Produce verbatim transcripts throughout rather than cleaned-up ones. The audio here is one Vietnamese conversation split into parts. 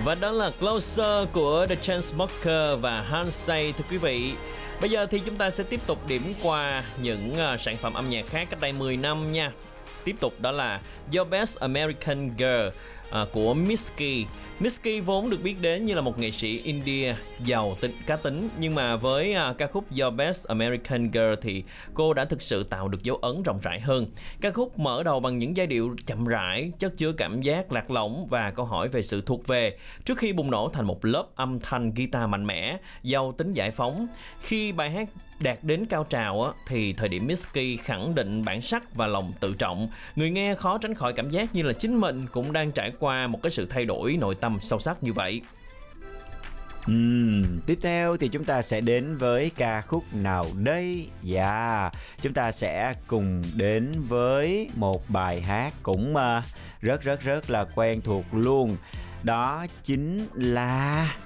Và đó là Closer của The Chainsmokers và Halsey thưa quý vị. Bây giờ thì chúng ta sẽ tiếp tục điểm qua những uh, sản phẩm âm nhạc khác cách đây mười năm nha. Tiếp tục đó là Your Best American Girl uh, của Mitski. Mitski vốn được biết đến như là một nghệ sĩ India giàu tính, cá tính, nhưng mà với uh, ca khúc Your Best American Girl thì cô đã thực sự tạo được dấu ấn rộng rãi hơn. Ca khúc mở đầu bằng những giai điệu chậm rãi, chất chứa cảm giác lạc lõng và câu hỏi về sự thuộc về, trước khi bùng nổ thành một lớp âm thanh guitar mạnh mẽ, giàu tính giải phóng. Khi bài hát đạt đến cao trào á, thì thời điểm Mitski khẳng định bản sắc và lòng tự trọng. Người nghe khó tránh khỏi cảm giác như là chính mình cũng đang trải qua một cái sự thay đổi nội tâm sâu sắc như vậy. Uhm, tiếp theo thì chúng ta sẽ đến với ca khúc nào đây? Dạ, yeah, chúng ta sẽ cùng đến với một bài hát cũng uh, rất rất rất là quen thuộc luôn. Đó chính là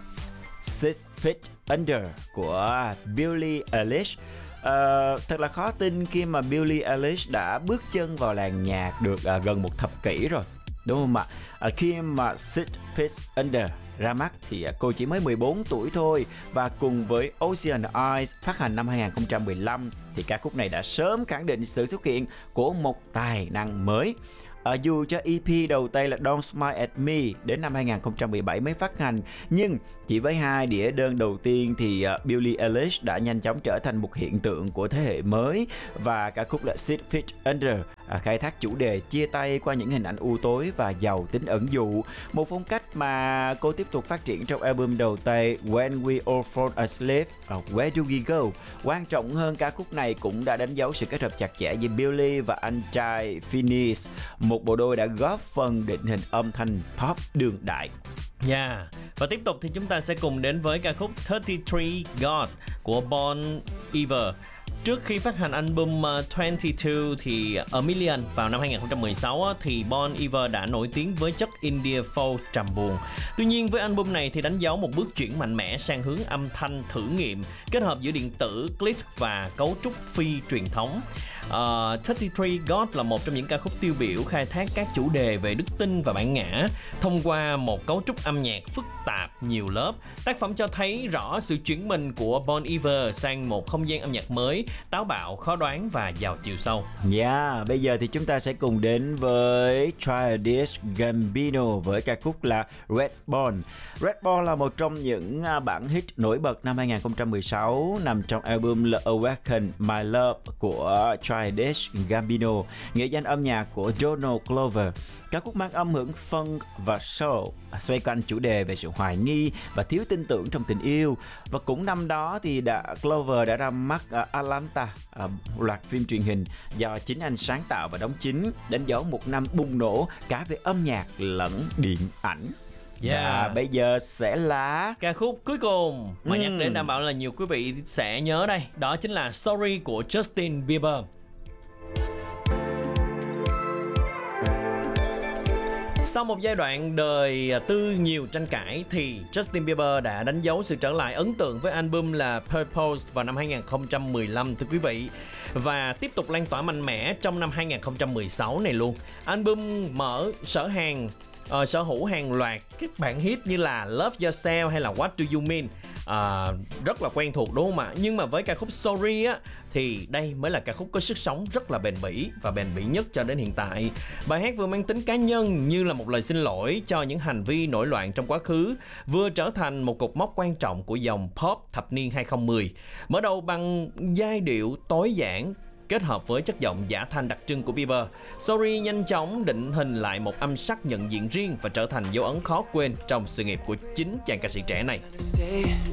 Six Feet Under của Billie Eilish. Uh, thật là khó tin khi mà Billie Eilish đã bước chân vào làng nhạc được uh, gần một thập kỷ rồi, đúng không ạ? Uh, khi mà Six Feet Under ra mắt thì uh, cô chỉ mới mười bốn tuổi thôi, và cùng với Ocean Eyes phát hành năm hai không một lăm thì ca khúc này đã sớm khẳng định sự xuất hiện của một tài năng mới. À, dù cho e pê đầu tay là Don't Smile at Me đến năm hai không một bảy mới phát hành, nhưng chỉ với hai đĩa đơn đầu tiên thì uh, Billie Eilish đã nhanh chóng trở thành một hiện tượng của thế hệ mới, và ca khúc là Six Feet Under à, khai thác chủ đề chia tay qua những hình ảnh u tối và giàu tính ẩn dụ, một phong cách mà cô tiếp tục phát triển trong album đầu tay When We All Fall Asleep, uh, Where Do We Go. Quan trọng hơn, ca khúc này cũng đã đánh dấu sự kết hợp chặt chẽ giữa Billie và anh trai Finneas, một bộ đôi đã góp phần định hình âm thanh pop đương đại. Yeah. Và tiếp tục thì chúng ta sẽ cùng đến với ca khúc ba mươi ba God của Bon Iver. Trước khi phát hành album uh, hai mươi hai thì A Million vào năm hai không một sáu thì Bon Iver đã nổi tiếng với chất indie folk trầm buồn. Tuy nhiên với album này thì đánh dấu một bước chuyển mạnh mẽ sang hướng âm thanh thử nghiệm, kết hợp giữa điện tử, glitch và cấu trúc phi truyền thống. Uh, ba mươi ba God là một trong những ca khúc tiêu biểu khai thác các chủ đề về đức tin và bản ngã thông qua một cấu trúc âm nhạc phức tạp nhiều lớp. Tác phẩm cho thấy rõ sự chuyển mình của Bon Iver sang một không gian âm nhạc mới, táo bạo, khó đoán và giàu chiều sâu. Yeah, bây giờ thì chúng ta sẽ cùng đến với Childish Gambino với ca khúc là Red Ball. Red Ball là một trong những bản hit nổi bật năm hai không một sáu, nằm trong album Awaken My Love của Childish Gambino, nghệ danh âm nhạc của Donald Glover. Ca khúc mang âm hưởng funk và soul, xoay quanh chủ đề về sự hoài nghi và thiếu tin tưởng trong tình yêu. Và cũng năm đó thì đã Glover đã ra mắt uh, Atlanta, uh, loạt phim truyền hình do chính anh sáng tạo và đóng chính, đánh dấu một năm bùng nổ cả về âm nhạc lẫn điện ảnh. Yeah. Và bây giờ sẽ là ca khúc cuối cùng mà uhm. nhắc đến đảm bảo là nhiều quý vị sẽ nhớ đây. Đó chính là Sorry của Justin Bieber. Sau một giai đoạn đời tư nhiều tranh cãi thì Justin Bieber đã đánh dấu sự trở lại ấn tượng với album là Purpose vào năm hai không một lăm thưa quý vị, và tiếp tục lan tỏa mạnh mẽ trong năm hai không một sáu này luôn. Album mở sở hàng uh, sở hữu hàng loạt các bản hit như là Love Yourself hay là What Do You Mean. À, rất là quen thuộc đúng không ạ? Nhưng mà với ca khúc Sorry á thì đây mới là ca khúc có sức sống rất là bền bỉ và bền bỉ nhất cho đến hiện tại. Bài hát vừa mang tính cá nhân như là một lời xin lỗi cho những hành vi nổi loạn trong quá khứ, vừa trở thành một cột mốc quan trọng của dòng pop thập niên hai không một không. Mở đầu bằng giai điệu tối giản kết hợp với chất giọng giả thanh đặc trưng của Bieber, Sorry nhanh chóng định hình lại một âm sắc nhận diện riêng và trở thành dấu ấn khó quên trong sự nghiệp của chính chàng ca sĩ trẻ này.